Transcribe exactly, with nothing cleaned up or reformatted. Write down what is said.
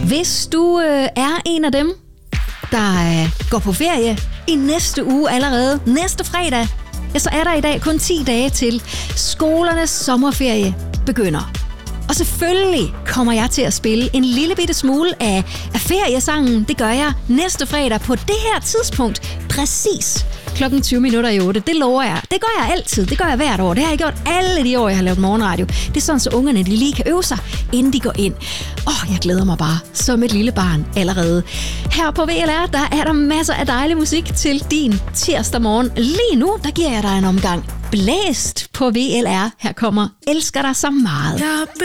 Hvis du øh, er en af dem, der øh, går på ferie i næste uge allerede, næste fredag, ja, så er der i dag kun ti dage til skolernes sommerferie begynder. Og selvfølgelig kommer jeg til at spille en lille bitte smule af, af feriesangen. Det gør jeg næste fredag på det her tidspunkt, præcis klokken tyve minutter i otte. Det lover jeg. Det gør jeg altid. Det gør jeg hvert år. Det har jeg gjort alle de år, jeg har lavet morgenradio. Det er sådan, så ungerne de lige kan øve sig, inden de går ind. Åh, oh, jeg glæder mig bare som et lille barn allerede. Her på V L R, der er der masser af dejlig musik til din tirsdag morgen. Lige nu, der giver jeg dig en omgang blæst på V L R. Her kommer Elsker dig så meget.